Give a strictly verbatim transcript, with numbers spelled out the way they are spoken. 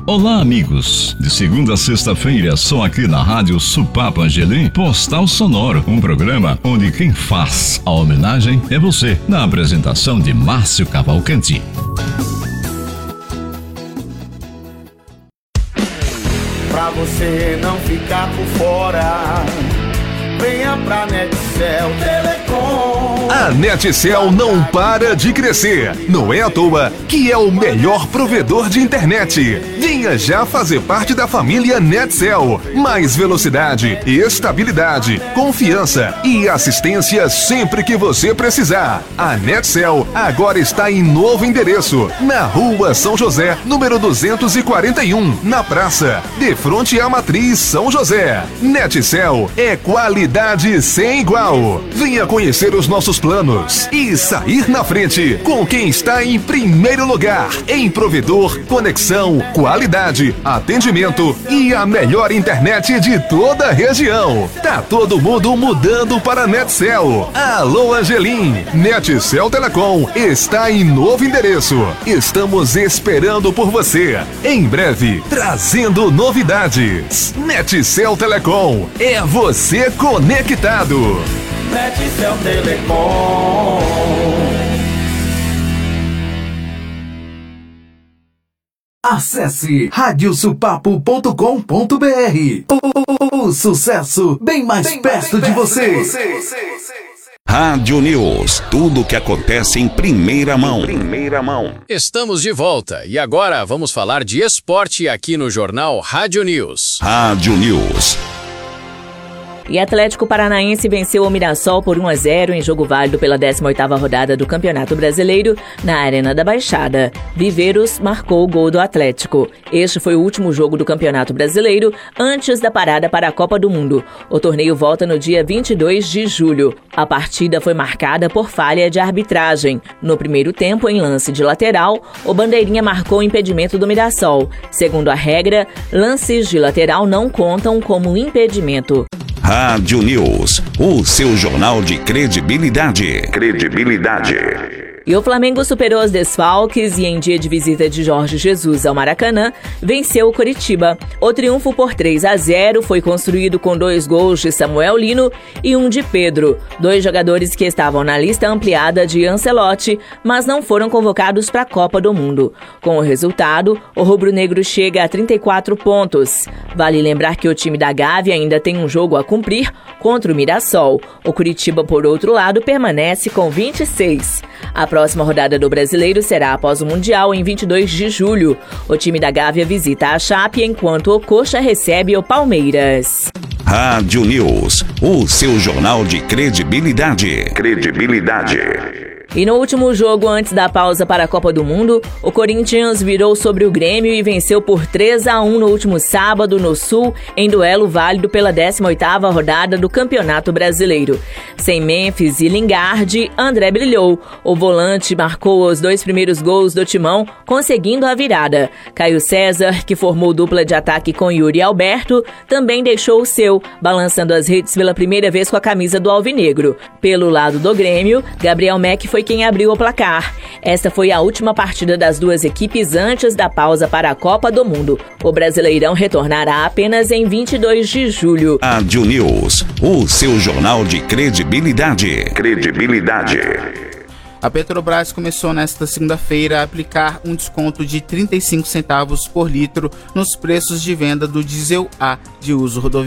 Olá, amigos. De segunda a sexta-feira, só aqui na Rádio Supapo Angelim, Postal Sonoro, um programa onde quem faz a homenagem é você, na apresentação de Márcio Cavalcanti. Pra você não ficar por fora, venha pra Netcel Telecom. A Netcel não para de crescer. Não é à toa que é o melhor provedor de internet. Venha já fazer parte da família Netcel. Mais velocidade, estabilidade, confiança e assistência sempre que você precisar. A Netcel agora está em novo endereço, na Rua São José, número duzentos e quarenta e um, na praça, de frente à Matriz São José. Netcel é qualidade sem igual. Venha conhecer os nossos planos e sair na frente com quem está em primeiro lugar em provedor, conexão, qualidade, atendimento e a melhor internet de toda a região. Tá todo mundo mudando para Netcel. Alô, Angelim. Netcel Telecom está em novo endereço. Estamos esperando por você. Em breve, trazendo novidades. Netcel Telecom é você conectado. Netcel Telecom. Acesse rádio supapo ponto com ponto b r. O, o sucesso bem mais bem perto, mais de, perto você. de você. Rádio News, tudo o que acontece em primeira mão. Primeira mão. Estamos de volta e agora vamos falar de esporte aqui no jornal Rádio News. Rádio News. E Atlético Paranaense venceu o Mirassol por um a zero em jogo válido pela décima oitava rodada do Campeonato Brasileiro na Arena da Baixada. Viveiros marcou o gol do Atlético. Este foi o último jogo do Campeonato Brasileiro antes da parada para a Copa do Mundo. O torneio volta no dia vinte e dois de julho. A partida foi marcada por falha de arbitragem. No primeiro tempo, em lance de lateral, o bandeirinha marcou o impedimento do Mirassol. Segundo a regra, lances de lateral não contam como impedimento. Rádio News, o seu jornal de credibilidade. Credibilidade. E o Flamengo superou os desfalques e, em dia de visita de Jorge Jesus ao Maracanã, venceu o Coritiba. O triunfo por três a zero foi construído com dois gols de Samuel Lino e um de Pedro, dois jogadores que estavam na lista ampliada de Ancelotti, mas não foram convocados para a Copa do Mundo. Com o resultado, o rubro-negro chega a trinta e quatro pontos. Vale lembrar que o time da Gávea ainda tem um jogo a cumprir contra o Mirassol. O Coritiba, por outro lado, permanece com vinte e seis. A próxima rodada do Brasileiro será após o Mundial, em vinte e dois de julho. O time da Gávea visita a Chape, enquanto o Coxa recebe o Palmeiras. Rádio News, o seu jornal de credibilidade. Credibilidade. E no último jogo antes da pausa para a Copa do Mundo, o Corinthians virou sobre o Grêmio e venceu por três a um no último sábado no Sul, em duelo válido pela décima oitava rodada do Campeonato Brasileiro. Sem Memphis e Lingard, André brilhou. O volante marcou os dois primeiros gols do Timão, conseguindo a virada. Caio César, que formou dupla de ataque com Yuri Alberto, também deixou o seu, balançando as redes pela primeira vez com a camisa do Alvinegro. Pelo lado do Grêmio, Gabriel Mack foi quem abriu o placar. Esta foi a última partida das duas equipes antes da pausa para a Copa do Mundo. O Brasileirão retornará apenas em vinte e dois de julho. Rádio News, o seu jornal de credibilidade. Credibilidade. A Petrobras começou nesta segunda-feira a aplicar um desconto de trinta e cinco centavos por litro nos preços de venda do diesel A de uso rodoviário.